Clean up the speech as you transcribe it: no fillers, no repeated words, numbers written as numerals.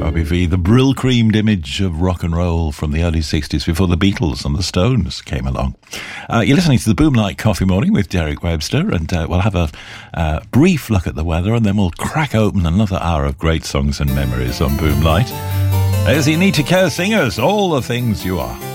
RBV, the brill-creamed image of rock and roll from the early 60s before the Beatles and the Stones came along. You're listening to the Boomlight Coffee Morning with Derek Webster, and we'll have a brief look at the weather, and then we'll crack open another hour of great songs and memories on Boomlight. As you need to care singers, all the things you are.